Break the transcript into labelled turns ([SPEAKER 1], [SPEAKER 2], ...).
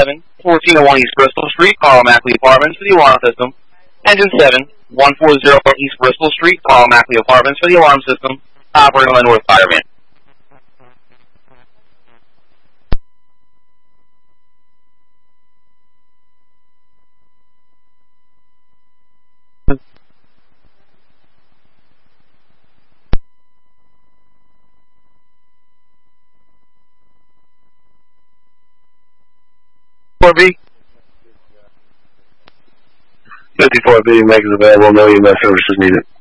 [SPEAKER 1] 1401 East Bristol Street, Carl Mackley Apartments for the alarm system. Engine 7, 140 East Bristol Street, Carl Mackley Apartments for the alarm system. Operator North Fireman. B. 54B, make it available, no EMS services needed.